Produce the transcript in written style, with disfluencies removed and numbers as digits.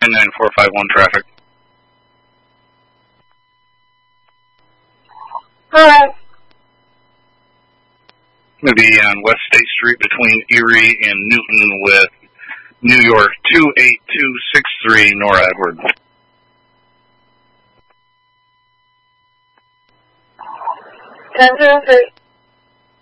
9451 traffic. Alright. Going to be on West State Street between Erie and Newton with New York 28263 Nora Edward. 10-3.